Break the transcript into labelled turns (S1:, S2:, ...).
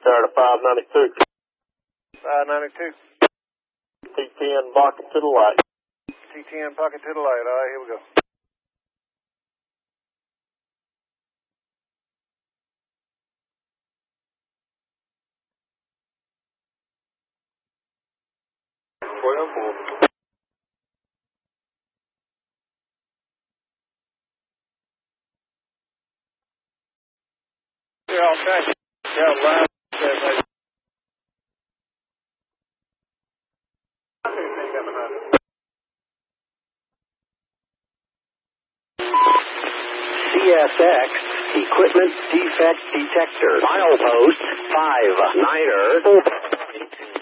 S1: Start at 592.
S2: 592.
S1: T10 pocket to the light.
S2: T10 pocket to the light. All right, here we go. You're all set. Yeah, loud.
S3: CSX Equipment Defect Detector. Milepost 59er.